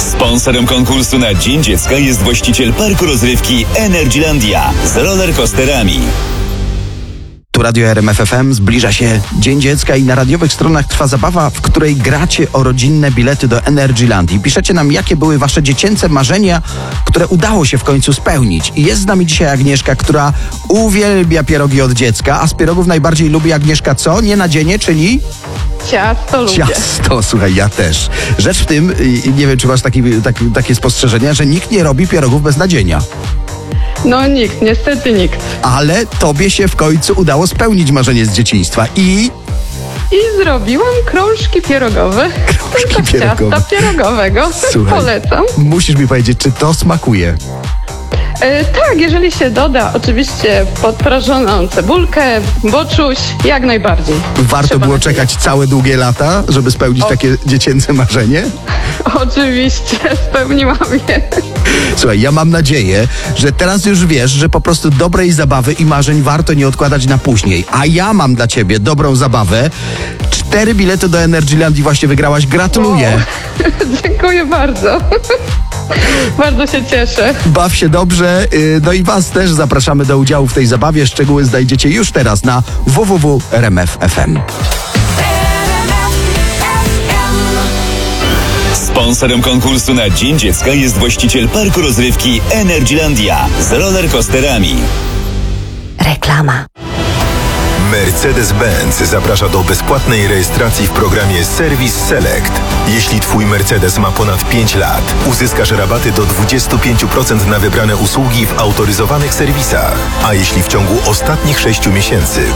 Sponsorem konkursu na Dzień Dziecka jest właściciel parku rozrywki Energylandia z rollercoasterami. Tu Radio RMF FM, zbliża się Dzień Dziecka i na radiowych stronach trwa zabawa, w której gracie o rodzinne bilety do Energylandii. Piszecie nam, jakie były wasze dziecięce marzenia, które udało się w końcu spełnić. I jest z nami dzisiaj Agnieszka, która uwielbia pierogi od dziecka, a z pierogów najbardziej lubi Agnieszka co? Nie nadzienie, czyli... Ciasto lubię. Ciasto, słuchaj, ja też. Rzecz w tym, i nie wiem, czy masz takie spostrzeżenia, że nikt nie robi pierogów bez nadzienia. No nikt, niestety nikt. Ale tobie się w końcu udało spełnić marzenie z dzieciństwa i zrobiłam krążki pierogowe. Krążki pierogowe. Ciasta pierogowego. Słuchaj, Polecam. musisz mi powiedzieć, czy to smakuje. Tak, jeżeli się doda oczywiście podprażoną cebulkę, boczuś, jak najbardziej. Warto Trzeba było nadzieję. czekać całe długie lata, żeby spełnić takie dziecięce marzenie? Oczywiście, spełniłam je. Słuchaj, ja mam nadzieję, że teraz już wiesz, że po prostu dobrej zabawy i marzeń warto nie odkładać na później. A ja mam dla ciebie dobrą zabawę. 4 bilety do Energylandii właśnie wygrałaś. Gratuluję. Dziękuję bardzo. Bardzo się cieszę. Baw się dobrze. No i was też zapraszamy do udziału w tej zabawie. Szczegóły znajdziecie już teraz na www.rmf.fm. Sponsorem konkursu na Dzień Dziecka jest właściciel parku rozrywki Energylandia z rollercoasterami. Reklama. Mercedes-Benz zaprasza do bezpłatnej rejestracji w programie Service Select. Jeśli Twój Mercedes ma ponad 5 lat, uzyskasz rabaty do 25% na wybrane usługi w autoryzowanych serwisach. A jeśli w ciągu ostatnich 6 miesięcy